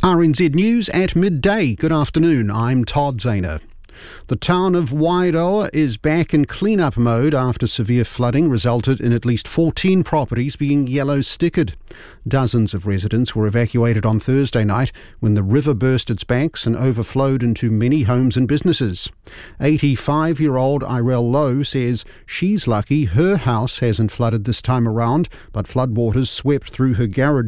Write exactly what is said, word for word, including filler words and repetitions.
R N Z News at midday. Good afternoon, I'm Todd Zahner. The town of Wairoa is back in clean-up mode after severe flooding resulted in at least fourteen properties being yellow-stickered. Dozens of residents were evacuated on Thursday night when the river burst its banks and overflowed into many homes and businesses. eighty-five-year-old Irel Lowe says she's lucky her house hasn't flooded this time around, but floodwaters swept through her garage